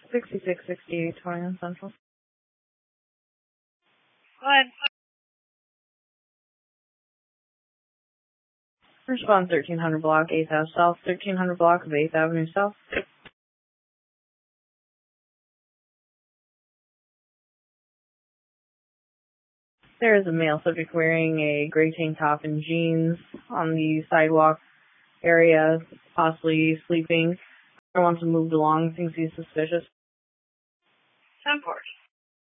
6668 on Central. Go ahead. Respond 1300 block 8th Ave South, 1300 block of 8th Avenue South. There is a male subject wearing a gray tank top and jeans on the sidewalk area, possibly sleeping. I want to move along, thinks he's suspicious. 10-4.